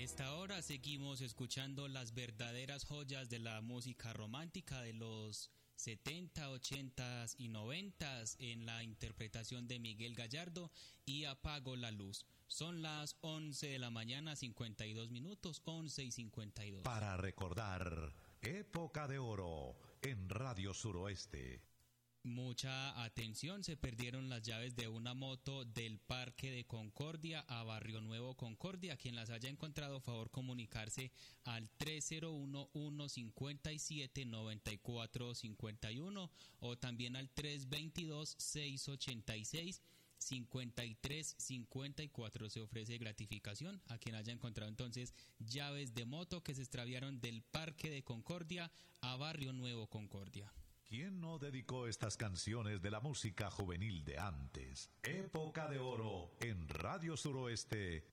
esta hora seguimos escuchando las verdaderas joyas de la música romántica de los 70, 80 y 90 en la interpretación de Miguel Gallardo y Apago la Luz. Son las 11 de la mañana, 52 minutos, 11 y 52. Para recordar, época de oro en Radio Suroeste. Mucha atención, se perdieron las llaves de una moto del Parque de Concordia a Barrio Nuevo Concordia. Quien las haya encontrado, favor comunicarse al 301-157-9451 o también al 322-686-5354. Se ofrece gratificación a quien haya encontrado entonces llaves de moto que se extraviaron del Parque de Concordia a Barrio Nuevo Concordia. ¿Quién no dedicó estas canciones de la música juvenil de antes? Época de oro en Radio Suroeste